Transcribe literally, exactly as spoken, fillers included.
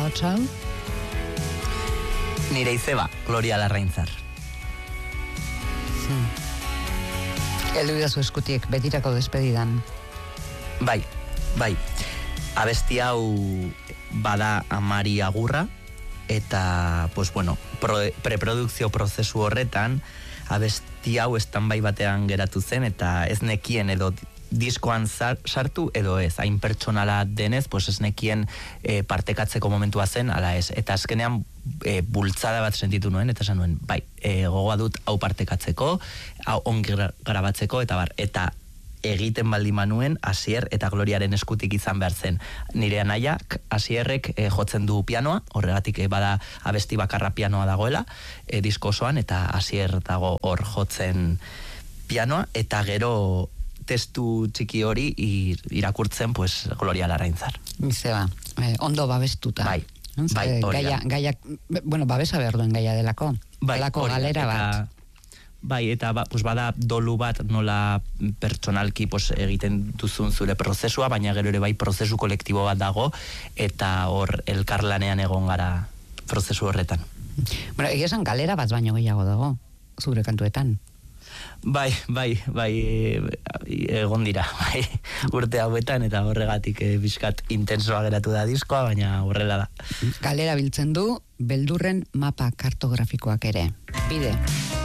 ahotsa hau? Nire izeba, Gloria Larraintzar. Hmm. Eldu idazu eskutik, betirako despedidan. Bai, bai. Abesti hau bada amari agurra, eta, pues bueno, pro, preprodukzio prozesu horretan, abesti hau standby batean geratu zen, eta ez nekien edo diskoan sartu edo ez, hain pertsonala denez, pues ez nekien e, partekatzeko momentua zen, ala ez, eta azkenean e, bultzada bat sentitu nuen, eta esan nuen, bai, e, gogoa dut hau partekatzeko, hau ongi grabatzeko, eta bar, eta egiten baldin manuen, Asier eta Gloriaren eskutik izan behar zen. Nire anaiak, Asierrek e, jotzen du pianoa, horregatik e, bada abesti bakarra pianoa dagoela, e, disko osoan, eta Asier dago hor jotzen pianoa, eta gero testu txiki hori irakurtzen, pues, Gloria Larraintzar. Izeba, eh, ondo babestuta. Bai, bai, hori gaia, gaia, bueno, babesa behar duen gaia delako. Bai, delako galera eta, bat. Bai, eta ba, pues, bada dolu bat nola pertsonalki pues, egiten duzun zure prozesua, baina gero ere bai prozesu kolektibo bat dago, eta hor elkarlanean egon gara prozesu horretan. Bueno, egia esan galera bat baino gehiago dago, zure kantuetan. Bai, bai, bai, egon dira, bai, urte hauetan, eta horregatik e, bizkat intensoa geratu da diskoa, baina horrela da. Galera biltzen du, beldurren mapa kartografikoak ere. Bide.